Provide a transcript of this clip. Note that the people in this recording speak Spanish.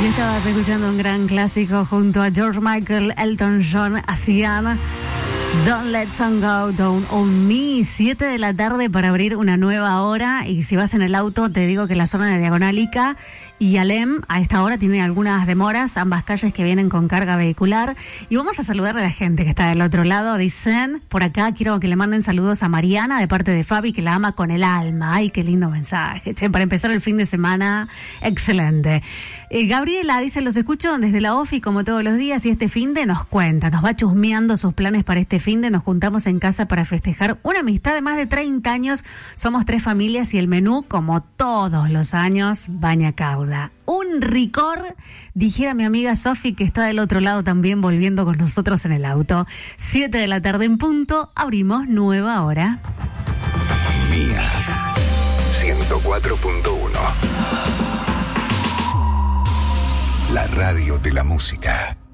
Estabas escuchando un gran clásico junto a George Michael, Elton John, hacían Don't Let Sun Go Down on Me. 7 de la tarde para abrir una nueva hora. Y si vas en el auto, te digo que la zona de Diagonal Ica y Alem a esta hora tiene algunas demoras, ambas calles que vienen con carga vehicular. Y vamos a saludar a la gente que está del otro lado. Dicen, por acá quiero que le manden saludos a Mariana de parte de Fabi, que la ama con el alma. Ay, qué lindo mensaje, che, para empezar el fin de semana, excelente. Gabriela dice, los escucho desde la OFI como todos los días y este finde nos cuenta, nos va chusmeando sus planes para este finde. Nos juntamos en casa para festejar una amistad de más de 30 años. Somos 3 familias y el menú, como todos los años, baña cauda. Un ricor, dijera mi amiga Sofi, que está del otro lado también volviendo con nosotros en el auto. 7 de la tarde en punto, abrimos nueva hora. Mía 104.1. La radio de la música.